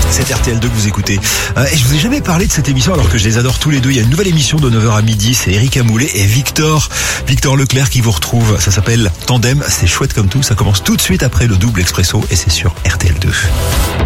C'est RTL2 que vous écoutez. Et je vous ai jamais parlé de cette émission alors que je les adore tous les deux. Il y a une nouvelle émission de 9h à midi. C'est Eric Amoulet et Victor Leclerc qui vous retrouve. Ça s'appelle Tandem. C'est chouette comme tout. Ça commence tout de suite après le double expresso et c'est sur RTL2.